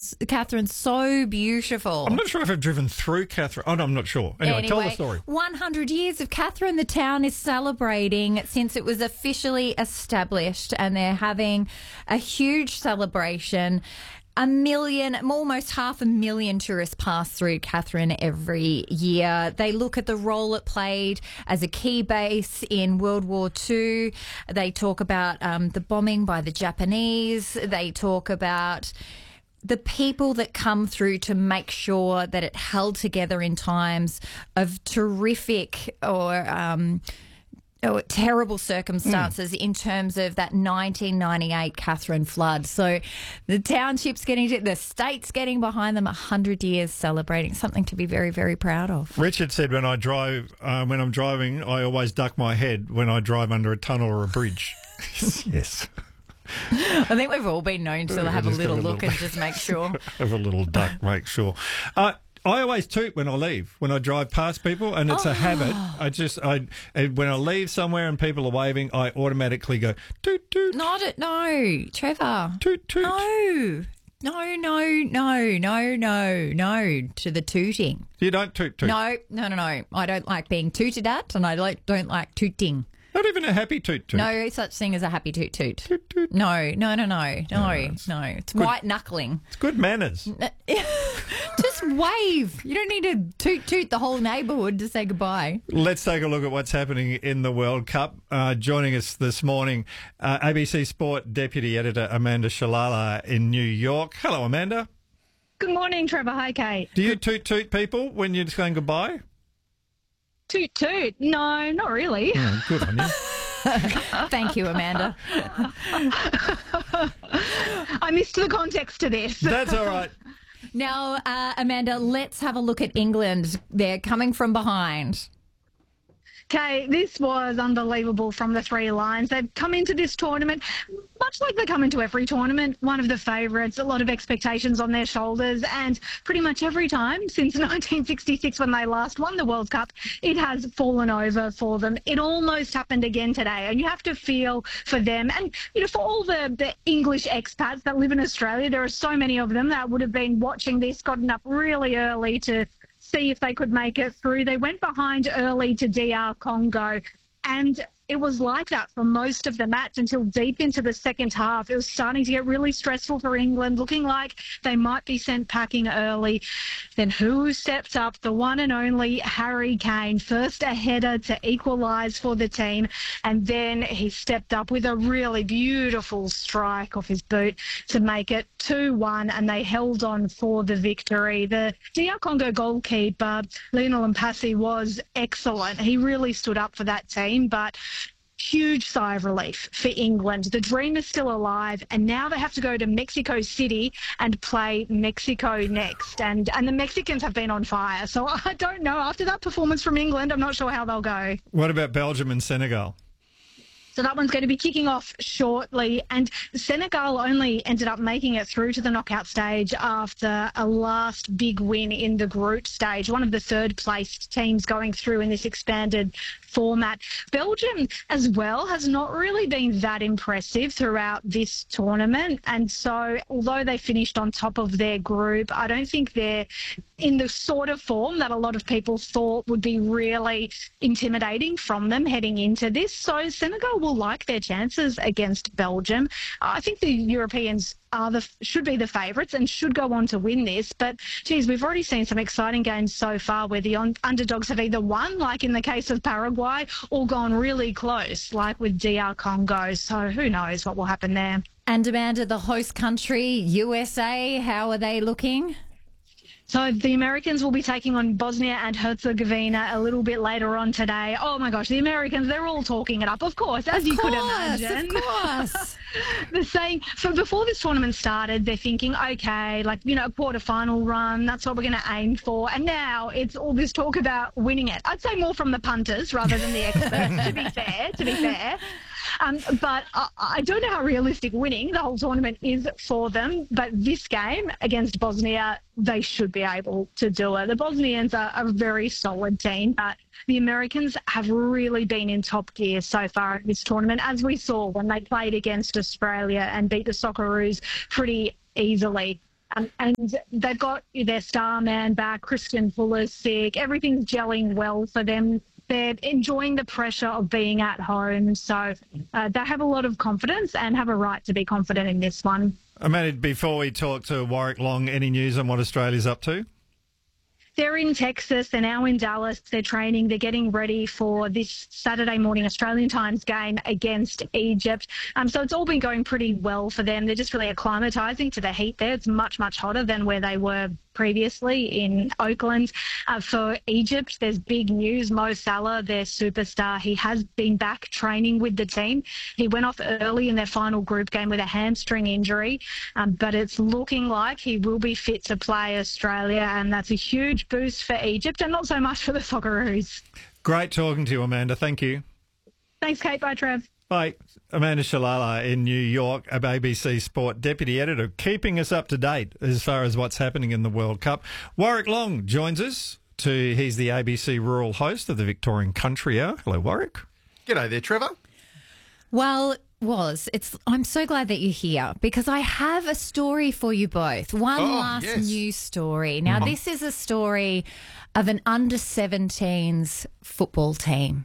Catherine's so beautiful. I'm not sure if I've driven through Catherine. Oh, no, I'm not sure. Anyway, tell the story. 100 years of Catherine. The town is celebrating since it was officially established, and they're having a huge celebration. Almost 500,000 tourists pass through Catherine every year. They look at the role it played as a key base in World War II. They talk about the bombing by the Japanese. They talk about the people that come through to make sure that it held together in times of terrific or terrible circumstances in terms of that 1998 Catherine flood. So the township's the state's getting behind them. 100 years celebrating, something to be very, very proud of. Richard said when I'm driving, I always duck my head when I drive under a tunnel or a bridge. Yes. I think we've all been known to have a little look and just make sure. Have a little duck, make sure. I always toot when I leave, when I drive past people, and it's a habit. When I leave somewhere and people are waving, I automatically go, toot, toot. No, Trevor. Toot, toot. No, to the tooting. You don't toot, toot? No. I don't like being tooted at, and I don't like tooting. Not even a happy toot, toot? No such thing as a happy toot, toot. Toot, toot. No. It's white knuckling. It's good manners. Just wave. You don't need to toot the whole neighbourhood to say goodbye. Let's take a look at what's happening in the World Cup. Joining us this morning, ABC Sport Deputy Editor Amanda Shalala in New York. Hello, Amanda. Good morning, Trevor. Hi, Kate. Do you toot people when you're saying goodbye? Toot, toot. No, not really. Oh, good on you. Thank you, Amanda. I missed the context to this. That's all right. Now, Amanda, let's have a look at England. They're coming from behind. Okay, this was unbelievable from the three lines. They've come into this tournament, much like they come into every tournament, one of the favourites, a lot of expectations on their shoulders, and pretty much every time since 1966 when they last won the World Cup, it has fallen over for them. It almost happened again today, and you have to feel for them. And, for all the English expats that live in Australia, there are so many of them that would have been watching this, gotten up really early to see if they could make it through. They went behind early to DR Congo, and it was like that for most of the match until deep into the second half. It was starting to get really stressful for England, looking like they might be sent packing early. Then who stepped up? The one and only Harry Kane, first a header to equalise for the team, and then he stepped up with a really beautiful strike off his boot to make it 2-1, and they held on for the victory. The DR Congo goalkeeper, Lionel Mpasi, was excellent. He really stood up for that team, but huge sigh of relief for England. The dream is still alive, and now they have to go to Mexico City and play Mexico next. And the Mexicans have been on fire. So I don't know. After that performance from England, I'm not sure how they'll go. What about Belgium and Senegal? So that one's going to be kicking off shortly. And Senegal only ended up making it through to the knockout stage after a last big win in the group stage, one of the third-placed teams going through in this expanded format. Belgium as well has not really been that impressive throughout this tournament. And so although they finished on top of their group, I don't think they're in the sort of form that a lot of people thought would be really intimidating from them heading into this. So Senegal will like their chances against Belgium. I think the Europeans should be the favourites and should go on to win this. But, geez, we've already seen some exciting games so far where the underdogs have either won, like in the case of Paraguay, or gone really close, like with DR Congo. So who knows what will happen there. And Amanda, the host country, USA, how are they looking? So the Americans will be taking on Bosnia and Herzegovina a little bit later on today. Oh, my gosh, the Americans, they're all talking it up, of course, as you could imagine. Of course. They're saying, so before this tournament started, they're thinking, okay, a quarterfinal run, that's what we're going to aim for. And now it's all this talk about winning it. I'd say more from the punters rather than the experts, to be fair. But I don't know how realistic winning the whole tournament is for them. But this game against Bosnia, they should be able to do it. The Bosnians are a very solid team, but the Americans have really been in top gear so far in this tournament, as we saw when they played against Australia and beat the Socceroos pretty easily. And they've got their star man back, Christian Fuller's sick. Everything's gelling well for them. They're enjoying the pressure of being at home. So they have a lot of confidence and have a right to be confident in this one. Amanda, before we talk to Warwick Long, any news on what Australia's up to? They're in Texas. They're now in Dallas. They're training. They're getting ready for this Saturday morning Australian times game against Egypt. So it's all been going pretty well for them. They're just really acclimatising to the heat there. It's much, much hotter than where they were previously in Oakland. For Egypt, there's big news. Mo Salah, their superstar, he has been back training with the team. He went off early in their final group game with a hamstring injury, but it's looking like he will be fit to play Australia, and that's a huge boost for Egypt and not so much for the Socceroos. Great talking to you, Amanda. Thank you. Thanks, Kate. Bye, Trev. Bye. Amanda Shalala in New York, a ABC Sport Deputy Editor, keeping us up to date as far as what's happening in the World Cup. Warwick Long joins us. He's the ABC rural host of the Victorian Country Hour. Hello, Warwick. G'day there, Trevor. Well, I'm so glad that you're here because I have a story for you both. One last news story. Now, this is a story of an under-17s football team.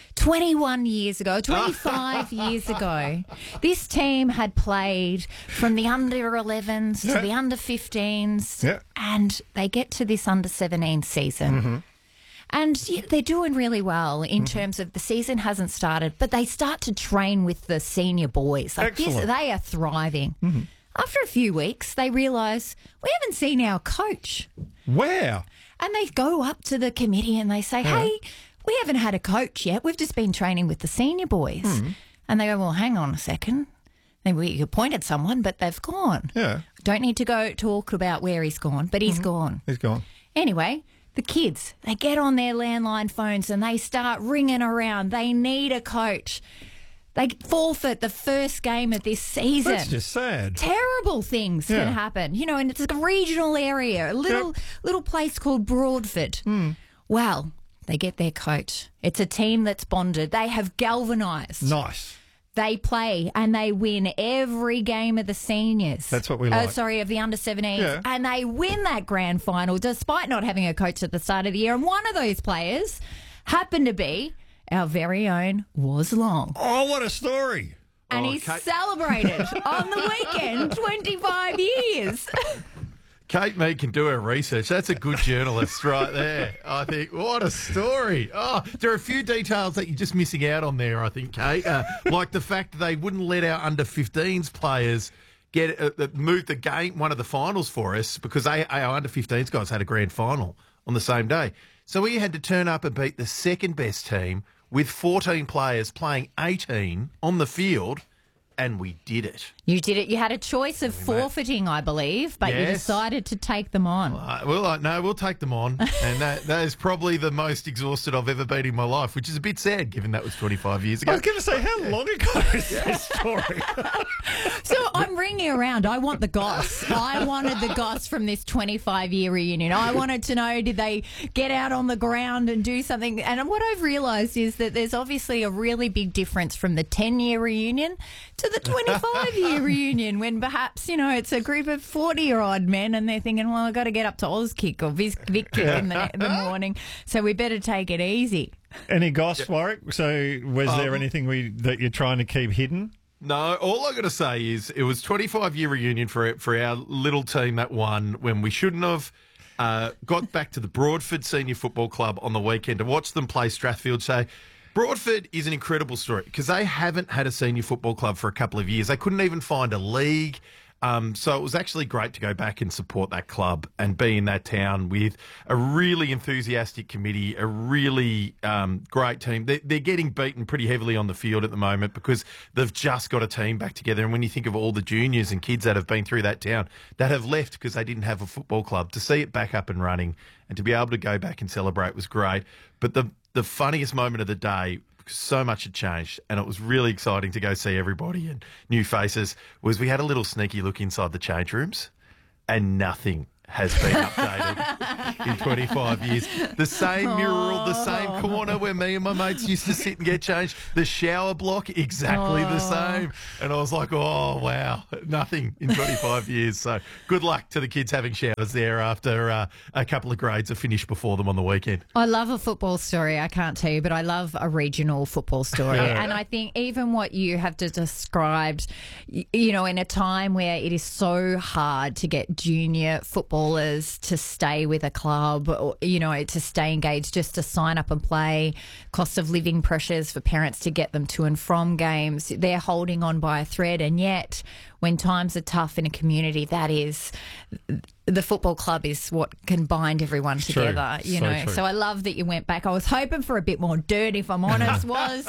21 years ago, 25 years ago, this team had played from the under-11s to the under-15s, and they get to this under-17 season. And they're doing really well in terms of the season hasn't started, but they start to train with the senior boys. Like this, they are thriving. After a few weeks, they realise, we haven't seen our coach. Where? And they go up to the committee and they say, hey, we haven't had a coach yet. We've just been training with the senior boys. And they go, well, hang on a second. Then we appointed someone, but they've gone. Yeah. Don't need to go talk about where he's gone, but he's gone. He's gone. Anyway, the kids, they get on their landline phones and they start ringing around. They need a coach. They forfeit the first game of this season. That's just sad. Terrible things can happen. You know, and it's a regional area, a little place called Broadford. Well, they get their coach. It's a team that's bonded. They have galvanised. Nice. They play and they win every game of the seniors. That's what we like. Of the under-17s. Yeah. And they win that grand final despite not having a coach at the start of the year. And one of those players happened to be our very own Waz Long. Oh, what a story. And he celebrated on the weekend 25 years. Kate Mead can do her research. That's a good journalist right there. I think, what a story. Oh, there are a few details that you're just missing out on there, I think, Kate. Like the fact that they wouldn't let our under-15s players move the game, one of the finals for us, because our under-15s guys had a grand final on the same day. So we had to turn up and beat the second best team with 14 players playing 18 on the field, and we did it. You did it. You had a choice of forfeiting, I believe, but you decided to take them on. No, we'll take them on. And that is probably the most exhausted I've ever been in my life, which is a bit sad given that was 25 years ago. I was going to say, how long ago is this story? So I'm ringing around. I want the goss. I wanted the goss from this 25-year reunion. I wanted to know, did they get out on the ground and do something? And what I've realised is that there's obviously a really big difference from the 10-year reunion to the 25-year reunion, when perhaps, you know, it's a group of 40-year-old men and they're thinking, well, I've got to get up to Auskick or Victor in the morning, so we better take it easy. Any goss, Warwick? So was there anything that you're trying to keep hidden? No, all I got to say is it was 25-year reunion for our little team that won when we shouldn't have. Got back to the Broadford Senior Football Club on the weekend to watch them play Strathfield. So Broadford is an incredible story because they haven't had a senior football club for a couple of years. They couldn't even find a league. So it was actually great to go back and support that club and be in that town with a really enthusiastic committee, a really great team. They're getting beaten pretty heavily on the field at the moment because they've just got a team back together. And when you think of all the juniors and kids that have been through that town that have left because they didn't have a football club, to see it back up and running and to be able to go back and celebrate was great. But the funniest moment of the day, because so much had changed and it was really exciting to go see everybody and new faces, was we had a little sneaky look inside the change rooms and nothing has been updated in 25 years. The same mural, the same corner where me and my mates used to sit and get changed. The shower block, exactly the same. And I was like, oh, wow, nothing in 25 years. So good luck to the kids having showers there after a couple of grades are finished before them on the weekend. I love a football story, I can't tell you, but I love a regional football story. And I think even what you have just described, you know, in a time where it is so hard to get junior footballers to stay with a club, or, you know, to stay engaged, just to sign up and play, cost of living pressures for parents to get them to and from games, they're holding on by a thread. And yet, when times are tough in a community, that is... the football club is what can bind everyone together, you know. True. So I love that you went back. I was hoping for a bit more dirt, if I'm honest. Was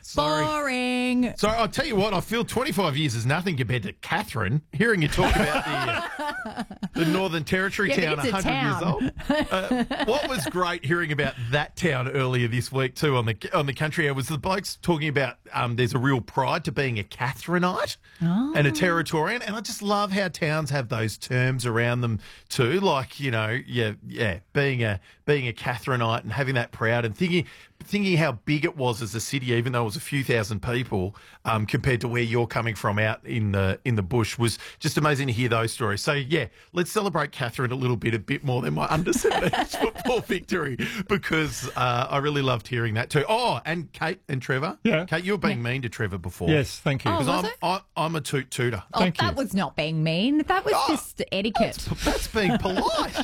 boring. So I'll tell you what, I feel 25 years is nothing compared to Catherine. Hearing you talk about the Northern Territory town, 100 years old. What was great hearing about that town earlier this week too on the country air was the blokes talking about there's a real pride to being a Catherineite and a Territorian, and I just love how towns have those terms around them too, like, you know, being a Catherineite and having that proud and thinking how big it was as a city, even though it was a few thousand people, compared to where you're coming from out in the bush, was just amazing to hear those stories. So yeah, let's celebrate Catherine a bit more than my under-17s football victory, because I really loved hearing that too. Oh, and Kate and Trevor. Yeah, Kate, you were being mean to Trevor before. Yes, thank you. Oh, Because I'm a toot-tooter. Oh, that was not being mean. That was just etiquette. That's being polite.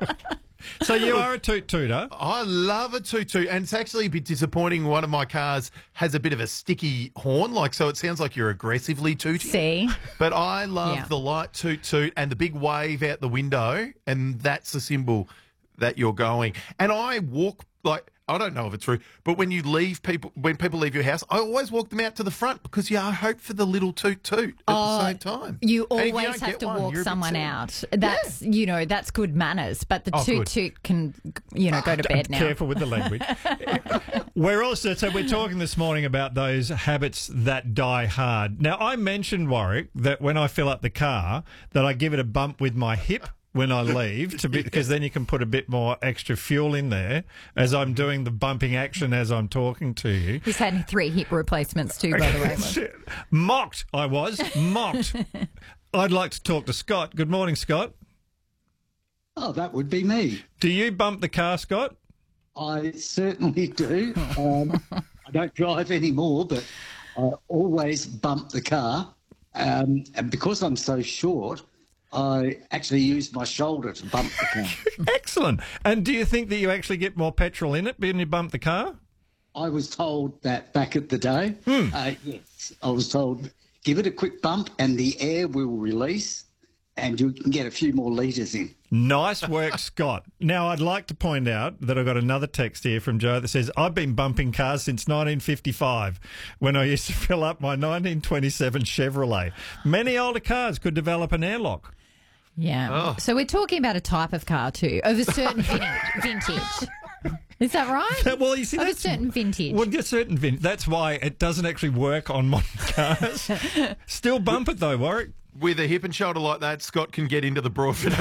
So you are a toot-tooter. I love a toot-toot, and it's actually a bit disappointing. One of my cars has a bit of a sticky horn, so it sounds like you're aggressively tooting. See? But I love the light toot-toot and the big wave out the window, and that's the symbol that you're going. And I walk, I don't know if it's true, but when people leave your house, I always walk them out to the front, because I hope for the little toot-toot at the same time. You always have to walk someone out. That's, you know, that's good manners, but the toot-toot can, you know, go to bed now. Careful with the language. We're talking this morning about those habits that die hard. Now, I mentioned, Warwick, that when I fill up the car, that I give it a bump with my hip when I leave, because then you can put a bit more extra fuel in there as I'm doing the bumping action as I'm talking to you. He's had 3 hip replacements too, by the way. Mocked. I'd like to talk to Scott. Good morning, Scott. Oh, that would be me. Do you bump the car, Scott? I certainly do. I don't drive anymore, but I always bump the car. And because I'm so short, I actually use my shoulder to bump the car. Excellent. And do you think that you actually get more petrol in it when you bump the car? I was told that back at the day. Yes, I was told, give it a quick bump and the air will release and you can get a few more litres in. Nice work, Scott. Now, I'd like to point out that I've got another text here from Joe that says, I've been bumping cars since 1955 when I used to fill up my 1927 Chevrolet. Many older cars could develop an airlock. Yeah. Oh. So we're talking about a type of car too, of a certain vintage. Is that right? Well, you see, of a certain vintage. Well, a certain vintage. That's why it doesn't actually work on modern cars. Still bump it though, Warwick. With a hip and shoulder like that, Scott can get into the Broadford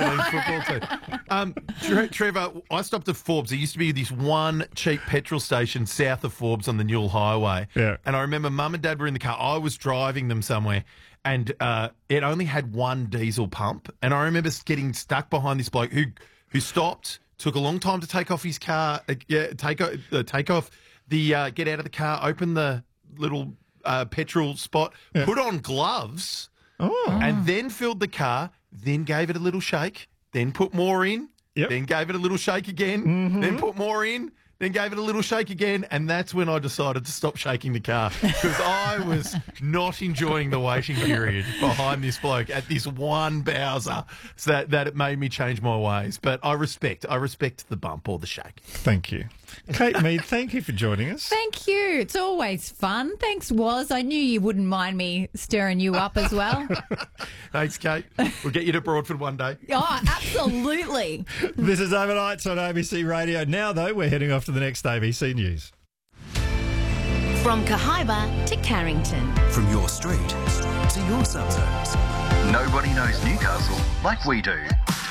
under-17 football team. Trevor, I stopped at Forbes. There used to be this one cheap petrol station south of Forbes on the Newell Highway. Yeah. And I remember Mum and Dad were in the car. I was driving them somewhere, and it only had one diesel pump. And I remember getting stuck behind this bloke who stopped, took a long time to take off his car, take off the get out of the car, open the little petrol spot, put on gloves. And then filled the car, then gave it a little shake, then put more in, then gave it a little shake again, then put more in, then gave it a little shake again, and that's when I decided to stop shaking the car, because I was not enjoying the waiting period behind this bloke at this one Bowser, so that it made me change my ways. But I respect the bump or the shake. Thank you. Kate Mead, thank you for joining us. Thank you. It's always fun. Thanks, Woz. I knew you wouldn't mind me stirring you up as well. Thanks, Kate. We'll get you to Broadford one day. Oh, absolutely. This is Overnights on ABC Radio. Now, though, we're heading off to the next ABC News. From Cahaiba to Carrington. From your street to your suburbs. Nobody knows Newcastle like we do.